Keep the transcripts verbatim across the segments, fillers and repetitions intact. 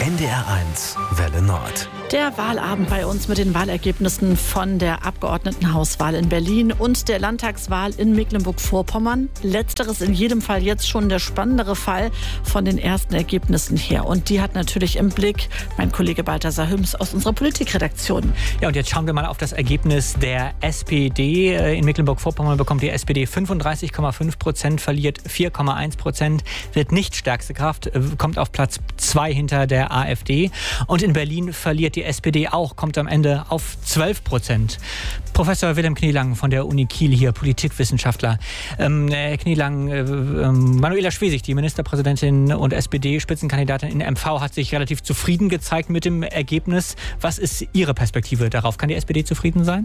N D R eins Welle Nord. Der Wahlabend bei uns mit den Wahlergebnissen von der Abgeordnetenhauswahl in Berlin und der Landtagswahl in Mecklenburg-Vorpommern. Letzteres in jedem Fall jetzt schon der spannendere Fall von den ersten Ergebnissen her. Und die hat natürlich im Blick mein Kollege Balthasar Hüms aus unserer Politikredaktion. Ja, und jetzt schauen wir mal auf das Ergebnis der S P D. In Mecklenburg-Vorpommern bekommt die S P D fünfunddreißig Komma fünf Prozent, verliert vier Komma eins Prozent, wird nicht stärkste Kraft, kommt auf Platz zwei hinter der AfD. Und in Berlin verliert die S P D auch, kommt am Ende auf zwölf Prozent. Professor Wilhelm Knielang von der Uni Kiel hier, Politikwissenschaftler. Ähm, Herr Knielang, äh, äh, Manuela Schwesig, die Ministerpräsidentin und S P D-Spitzenkandidatin in M V, hat sich relativ zufrieden gezeigt mit dem Ergebnis. Was ist Ihre Perspektive darauf? Kann die S P D zufrieden sein?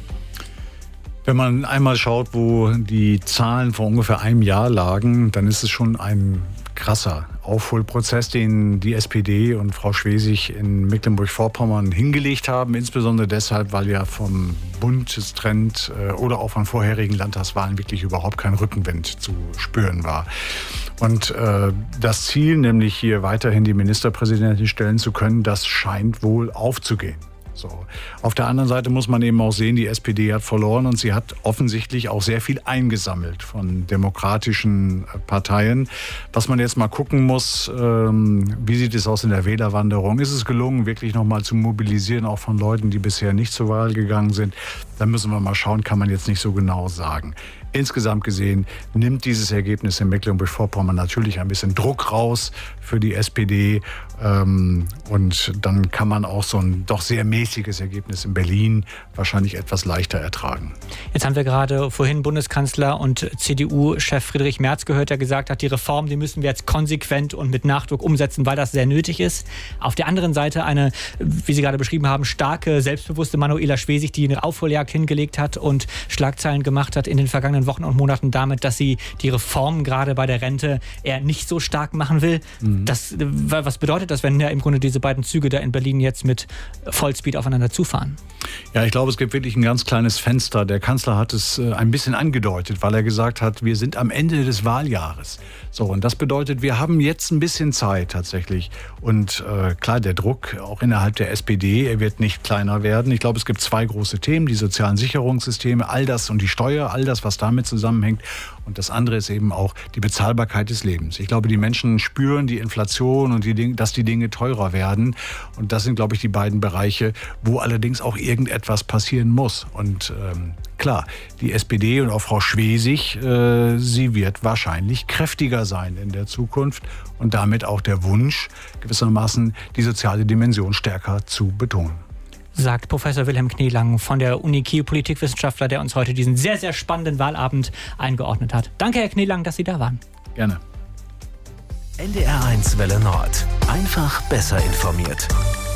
Wenn man einmal schaut, wo die Zahlen vor ungefähr einem Jahr lagen, dann ist es schon ein krasser Aufholprozess, den die S P D und Frau Schwesig in Mecklenburg-Vorpommern hingelegt haben. Insbesondere deshalb, weil ja vom Bundestrend äh, oder auch von vorherigen Landtagswahlen wirklich überhaupt kein Rückenwind zu spüren war. Und äh, das Ziel, nämlich hier weiterhin die Ministerpräsidentin stellen zu können, das scheint wohl aufzugehen. So. Auf der anderen Seite muss man eben auch sehen, die S P D hat verloren und sie hat offensichtlich auch sehr viel eingesammelt von demokratischen Parteien. Was man jetzt mal gucken muss, ähm, wie sieht es aus in der Wählerwanderung? Ist es gelungen, wirklich nochmal zu mobilisieren, auch von Leuten, die bisher nicht zur Wahl gegangen sind? Da müssen wir mal schauen, kann man jetzt nicht so genau sagen. Insgesamt gesehen nimmt dieses Ergebnis in Mecklenburg-Vorpommern natürlich ein bisschen Druck raus für die S P D. Ähm, und dann kann man auch so ein doch sehr mäßiges Ergebnis in Berlin wahrscheinlich etwas leichter ertragen. Jetzt haben wir gerade vorhin Bundeskanzler und C D U-Chef Friedrich Merz gehört, der gesagt hat, die Reform, die müssen wir jetzt konsequent und mit Nachdruck umsetzen, weil das sehr nötig ist. Auf der anderen Seite eine, wie Sie gerade beschrieben haben, starke, selbstbewusste Manuela Schwesig, die eine Aufholjagd hingelegt hat und Schlagzeilen gemacht hat in den vergangenen Wochen und Monaten damit, dass sie die Reformen gerade bei der Rente eher nicht so stark machen will. Mhm. Das, was bedeutet das, wenn ja im Grunde diese beiden Züge da in Berlin jetzt mit Vollspeed aufeinander zufahren? Ja, ich glaube, es gibt wirklich ein ganz kleines Fenster. Der Kanzler hat es äh, ein bisschen angedeutet, weil er gesagt hat, wir sind am Ende des Wahljahres. So, und das bedeutet, wir haben jetzt ein bisschen Zeit tatsächlich. Und äh, klar, der Druck auch innerhalb der S P D, er wird nicht kleiner werden. Ich glaube, es gibt zwei große Themen, die sozialen Sicherungssysteme, all das und die Steuer, all das, was damit zusammenhängt. Und das andere ist eben auch die Bezahlbarkeit des Lebens. Ich glaube, die Menschen spüren die Inflation und die Dinge, dass die Dinge teurer werden. Und das sind, glaube ich, die beiden Bereiche, wo allerdings auch irgendetwas passieren muss. Und ähm, klar, die S P D und auch Frau Schwesig, äh, sie wird wahrscheinlich kräftiger sein in der Zukunft und damit auch der Wunsch, gewissermaßen die soziale Dimension stärker zu betonen. Sagt Professor Wilhelm Knielang von der Uni Kiel, Politikwissenschaftler, der uns heute diesen sehr, sehr spannenden Wahlabend eingeordnet hat. Danke, Herr Knielang, dass Sie da waren. Gerne. N D R eins Welle Nord. Einfach besser informiert.